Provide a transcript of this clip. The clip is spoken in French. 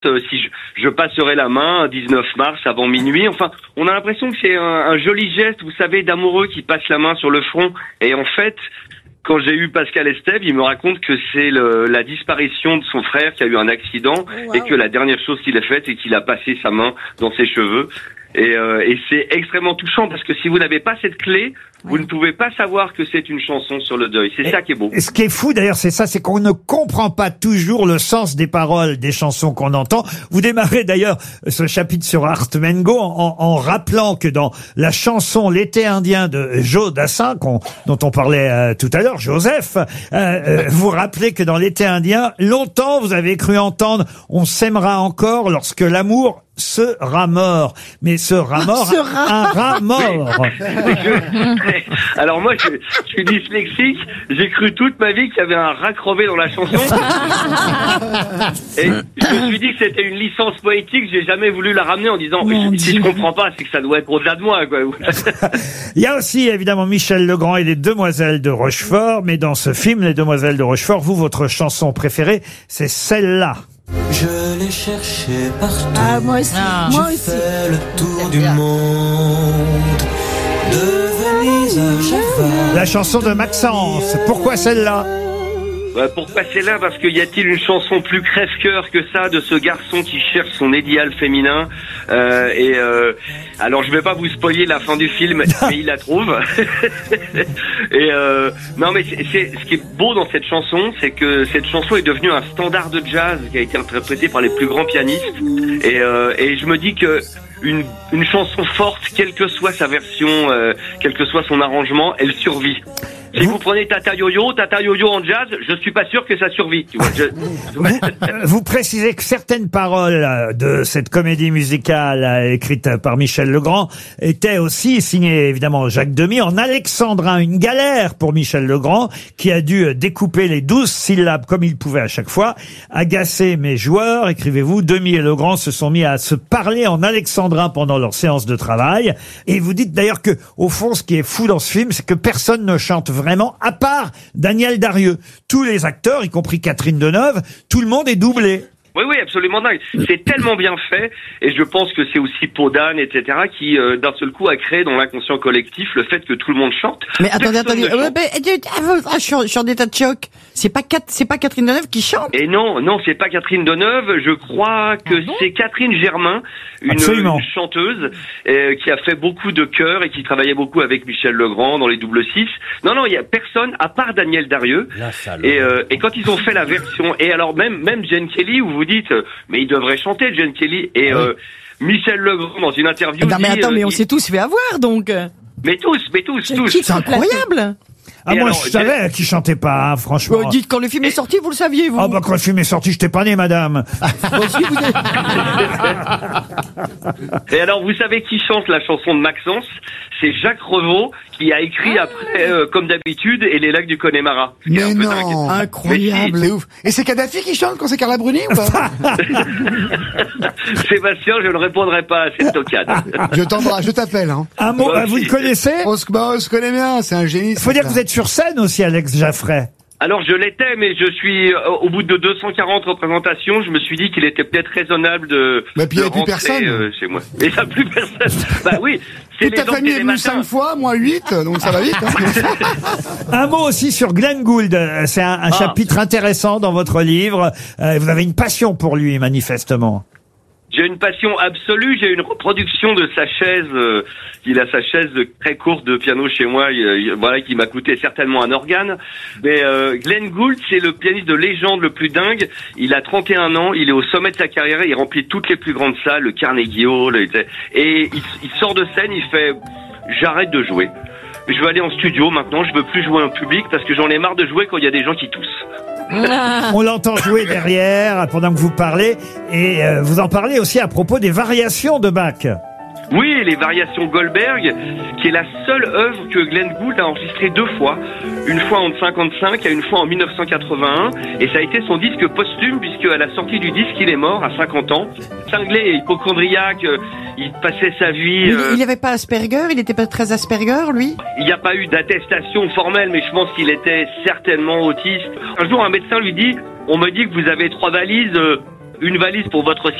si je passerai la main un 19 mars avant minuit. Enfin, on a l'impression que c'est un joli geste, vous savez, d'amoureux qui passe la main sur le front. Et en fait, quand j'ai eu Pascal Estève, il me raconte que c'est la disparition de son frère qui a eu un accident et que la dernière chose qu'il a faite, c'est qu'il a passé sa main dans ses cheveux. Et c'est extrêmement touchant parce que si vous n'avez pas cette clé, vous ne pouvez pas savoir que c'est une chanson sur le deuil. C'est ça qui est beau. Et ce qui est fou d'ailleurs, c'est ça, c'est qu'on ne comprend pas toujours le sens des paroles des chansons qu'on entend. Vous démarrez d'ailleurs ce chapitre sur Art Mengo en rappelant que dans la chanson L'été indien de Joe Dassin, dont on parlait tout à l'heure, Joseph, vous rappelez que dans L'été indien, longtemps vous avez cru entendre « On s'aimera encore lorsque l'amour sera mort ». Mais sera mort, un rat mort. Alors moi, je suis dyslexique. J'ai cru toute ma vie qu'il y avait un rat crevé dans la chanson. Et je me suis dit que c'était une licence poétique. J'ai jamais voulu la ramener en disant si je comprends pas, c'est que ça doit être au-delà de moi, quoi. Il y a aussi évidemment Michel Legrand et les Demoiselles de Rochefort. Mais dans ce film, les Demoiselles de Rochefort, votre chanson préférée, c'est celle-là. Je l'ai cherché partout. Ah, moi aussi. Moi aussi. Fait le tour du monde. De Venise à Java. La chanson de Maxence. Pourquoi celle-là? Pourquoi c'est là? Parce qu'il y a-t-il une chanson plus crève-cœur que ça de ce garçon qui cherche son idéal féminin alors je vais pas vous spoiler la fin du film, mais il la trouve. Non, mais c'est ce qui est beau dans cette chanson, c'est que cette chanson est devenue un standard de jazz qui a été interprété par les plus grands pianistes. Et je me dis que une chanson forte, quelle que soit sa version, quel que soit son arrangement, elle survit. Si vous prenez Tata Yo-Yo en jazz, je suis pas sûr que ça survit. Tu vois, vous précisez que certaines paroles de cette comédie musicale écrite par Michel Legrand étaient aussi signées évidemment Jacques Demy en alexandrin, une galère pour Michel Legrand qui a dû découper les 12 syllabes comme il pouvait à chaque fois. Agacé mes joueurs, écrivez-vous, Demy et Legrand se sont mis à se parler en alexandrin pendant leur séance de travail. Et vous dites d'ailleurs que, au fond, ce qui est fou dans ce film, c'est que personne ne chante vraiment, à part Daniel Darieux. Tous les acteurs, y compris Catherine Deneuve, tout le monde est doublé. Oui, absolument dingue. C'est tellement bien fait, et je pense que c'est aussi Podane, etc., qui, d'un seul coup, a créé dans l'inconscient collectif le fait que tout le monde chante. Mais attendez. Je suis en état de choc. C'est pas Catherine Deneuve qui chante? Et non, c'est pas Catherine Deneuve. Je crois que c'est Catherine Germain, une chanteuse, qui a fait beaucoup de chœurs et qui travaillait beaucoup avec Michel Legrand dans les double six. Non, il y a personne, à part Daniel Darieux. Et quand ils ont fait la version, et alors même Gene Kelly, où vous dites, mais il devrait chanter, Gene Kelly, et Michel Legrand, dans une interview... Non, mais attends, mais on s'est tous fait avoir, donc. Mais tous. C'est incroyable. Ah, moi, je savais qu'il chantait pas, hein, franchement. Dites, quand le film est sorti, vous le saviez, vous? Ah, bah, quand le film est sorti, j'étais pas né, madame. Et alors, vous savez qui chante la chanson de Maxence? C'est Jacques Revaux, qui a écrit après, comme d'habitude, et les lacs du Connemara. Mais non, incroyable. C'est ouf. Et c'est Kadhafi qui chante quand c'est Carla Bruni ou pas? Sébastien, je ne répondrai pas à cette tocade. Je t'embrasse, je t'appelle, hein. Un mot, vous le connaissez? On se connaît bien, c'est un génie. Faut dire que vous êtes sur scène aussi, Alex Jaffray. Alors je l'étais, mais je suis au bout de 240 représentations, je me suis dit qu'il était peut-être raisonnable de. Mais puis il n'y a plus personne chez moi. Et il n'y a plus personne. Bah oui. Toute ta famille est venue 5 fois, moi 8, donc ça va vite. Hein. Un mot aussi sur Glenn Gould. C'est un chapitre intéressant dans votre livre. Vous avez une passion pour lui, manifestement. J'ai une passion absolue, j'ai une reproduction de sa chaise, il a sa chaise très courte de piano chez moi, voilà, qui m'a coûté certainement un organe. Mais Glenn Gould, c'est le pianiste de légende le plus dingue. Il a 31 ans, il est au sommet de sa carrière, il remplit toutes les plus grandes salles, le Carnegie Hall, et il sort de scène, il fait « j'arrête de jouer ». Je veux aller en studio maintenant, je veux plus jouer en public parce que j'en ai marre de jouer quand il y a des gens qui toussent. On l'entend jouer derrière pendant que vous parlez et vous en parlez aussi à propos des variations de Bach. Oui, les variations Goldberg, qui est la seule œuvre que Glenn Gould a enregistrée 2 fois. Une fois en 1955 et une fois en 1981. Et ça a été son disque posthume, puisque à la sortie du disque, il est mort à 50 ans. Cinglé et hypochondriaque, il passait sa vie... Il n'avait pas Asperger? Il n'était pas très Asperger, lui? Il n'y a pas eu d'attestation formelle, mais je pense qu'il était certainement autiste. Un jour, un médecin lui dit « On me dit que vous avez 3 valises... une valise pour votre